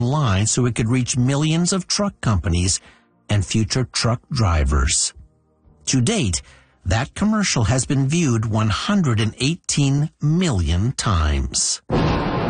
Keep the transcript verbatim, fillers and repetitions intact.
online so it could reach millions of truck companies and future truck drivers. To date, that commercial has been viewed one hundred eighteen million times.